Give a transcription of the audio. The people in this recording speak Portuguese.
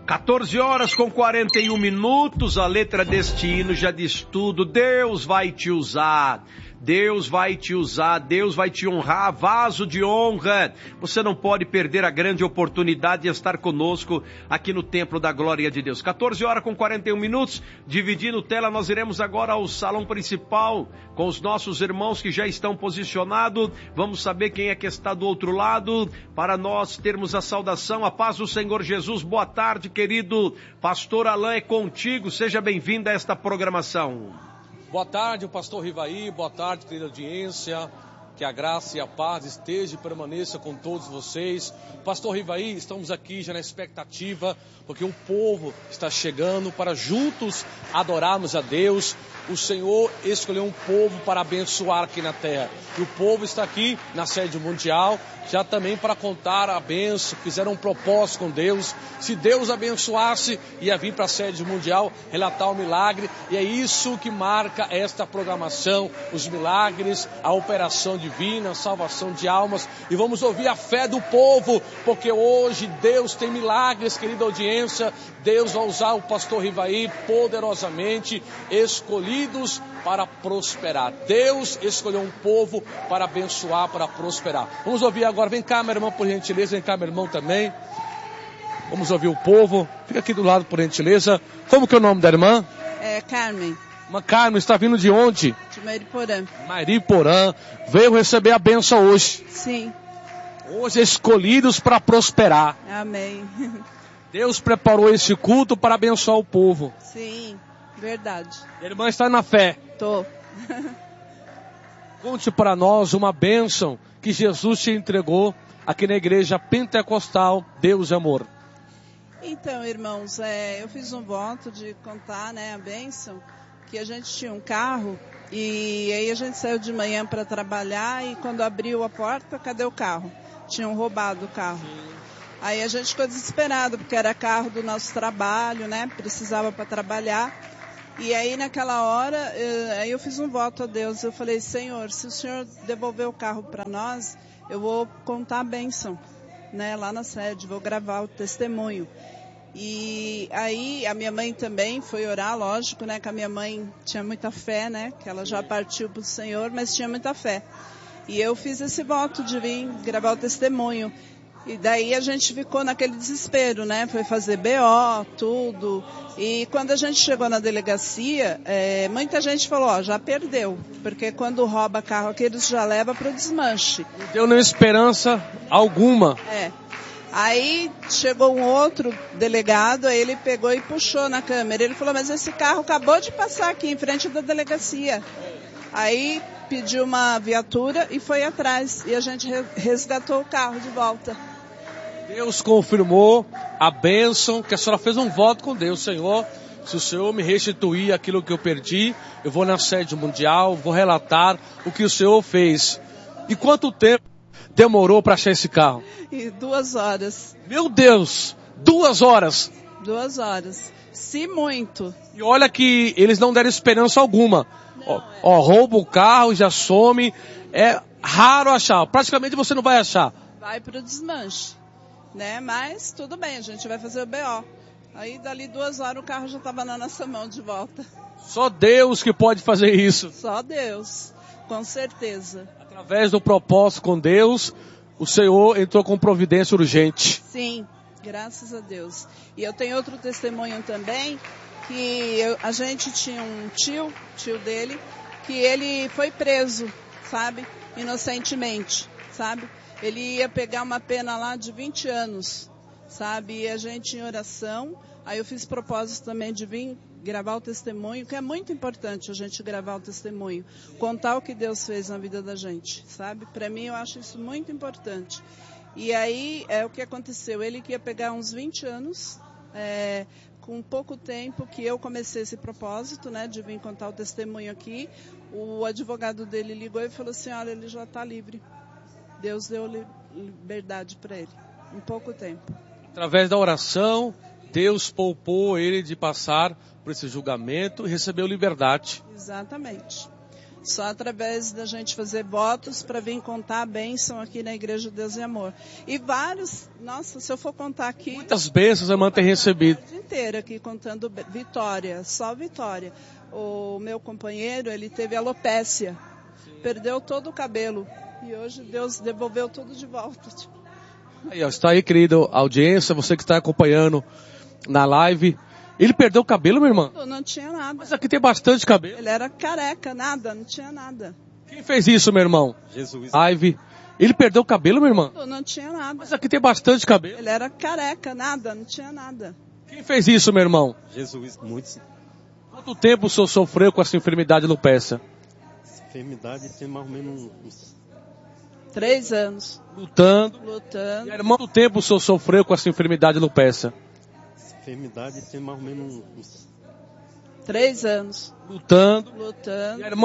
14 horas com 41 minutos, a letra deste hino já diz tudo. Deus vai te usar, Deus vai te usar, Deus vai te honrar, vaso de honra. Você não pode perder a grande oportunidade de estar conosco aqui no Templo da Glória de Deus. 14 horas com 41 minutos, dividindo tela, nós iremos agora ao salão principal com os nossos irmãos que já estão posicionados. Vamos saber quem é que está do outro lado, para nós termos a saudação, a paz do Senhor Jesus. Boa tarde, querido pastor Alain, é contigo, seja bem-vindo a esta programação. Boa tarde, o pastor Rivaí, boa tarde, querida audiência, que a graça e a paz esteja e permaneça com todos vocês. Pastor Rivaí, estamos aqui já na expectativa, porque o povo está chegando para juntos adorarmos a Deus. O Senhor escolheu um povo para abençoar aqui na terra. E o povo está aqui na sede mundial, já também para contar a bênção, fizeram um propósito com Deus. Se Deus abençoasse, ia vir para a sede mundial relatar o milagre. E é isso que marca esta programação, os milagres, a operação divina, a salvação de almas. E vamos ouvir a fé do povo, porque hoje Deus tem milagres, querida audiência. Deus vai usar o pastor Rivaí poderosamente, escolhidos para prosperar. Deus escolheu um povo para abençoar, para prosperar. Vamos ouvir agora, vem cá, meu irmão, por gentileza, vem cá, meu irmão também. Vamos ouvir o povo, fica aqui do lado, por gentileza. Como que é o nome da irmã? É Carmen. Irmã Carmen, está vindo de onde? De Mariporã. Mariporã, veio receber a bênção hoje. Sim. Hoje escolhidos para prosperar. Amém. Deus preparou esse culto para abençoar o povo. Sim, verdade. A irmã está na fé. Tô. Conte para nós uma bênção que Jesus te entregou aqui na igreja pentecostal Deus é Amor. Então, irmãos, eu fiz um voto de contar, a bênção, que a gente tinha um carro e aí a gente saiu de manhã para trabalhar e quando abriu a porta, cadê o carro? Tinham roubado o carro. Aí a gente ficou desesperado, porque era carro do nosso trabalho, precisava para trabalhar. E aí naquela hora, aí eu fiz um voto a Deus, eu falei, Senhor, se o Senhor devolver o carro para nós, eu vou contar a bênção, lá na sede, vou gravar o testemunho. E aí a minha mãe também foi orar, lógico, que a minha mãe tinha muita fé, que ela já partiu para o Senhor, mas tinha muita fé. E eu fiz esse voto de vir gravar o testemunho. E daí a gente ficou naquele desespero, foi fazer BO, tudo. E quando a gente chegou na delegacia, muita gente falou, já perdeu. Porque quando rouba carro aqui, eles já levam para o desmanche. Não deu nem esperança alguma. Aí chegou um outro delegado, aí ele pegou e puxou na câmera. Ele falou, mas esse carro acabou de passar aqui em frente da delegacia. Aí pediu uma viatura e foi atrás. E a gente resgatou o carro de volta. Deus confirmou a bênção, que a senhora fez um voto com Deus. Senhor, se o Senhor me restituir aquilo que eu perdi, eu vou na sede mundial, vou relatar o que o Senhor fez. E quanto tempo demorou para achar esse carro? E 2 horas. Meu Deus, 2 horas. 2 horas. Se muito. E olha que eles não deram esperança alguma. Rouba o carro, já some. É raro achar. Praticamente você não vai achar. Vai para o desmanche. Mas tudo bem, a gente vai fazer o BO. Aí dali 2 horas o carro já estava na nossa mão de volta. Só Deus que pode fazer isso. Só Deus, com certeza. Através do propósito com Deus, o Senhor entrou com providência urgente. Sim, graças a Deus. E eu tenho outro testemunho também, que a gente tinha um tio dele, que ele foi preso, inocentemente, Ele ia pegar uma pena lá de 20 anos, E a gente em oração, aí eu fiz propósito também de vir gravar o testemunho, que é muito importante a gente gravar o testemunho, contar o que Deus fez na vida da gente, Para mim eu acho isso muito importante. E aí o que aconteceu, ele que ia pegar uns 20 anos, com pouco tempo que eu comecei esse propósito, de vir contar o testemunho aqui, o advogado dele ligou e falou assim, olha, ele já está livre. Deus deu liberdade para ele, em pouco tempo. Através da oração, Deus poupou ele de passar por esse julgamento e recebeu liberdade. Exatamente. Só através da gente fazer votos para vir contar a bênção aqui na Igreja Deus e Amor. E vários, nossa, se eu for contar aqui... Muitas bênçãos a irmã tem recebido. A tarde inteira aqui contando vitória, só vitória. O meu companheiro, ele teve alopécia, perdeu todo o cabelo. E hoje Deus devolveu tudo de volta. Aí, ó, está aí, querido, audiência, você que está acompanhando na live. Ele perdeu o cabelo, minha irmã? Não tinha nada. Mas aqui tem bastante cabelo. Ele era careca, nada, não tinha nada. Quem fez isso, meu irmão? Jesus. Live. Ele perdeu o cabelo, minha irmã? Não tinha nada. Mas aqui tem bastante cabelo. Ele era careca, nada, não tinha nada. Quem fez isso, meu irmão? Jesus, muitos. Quanto tempo o senhor sofreu com essa enfermidade alopecia? Essa enfermidade tem mais ou menos uns 3 anos. Lutando. Lutando. Irmão, quanto tempo o senhor sofreu com essa enfermidade alopecia? Essa enfermidade tem mais ou menos uns 3 anos. Lutando. Lutando. Irmão,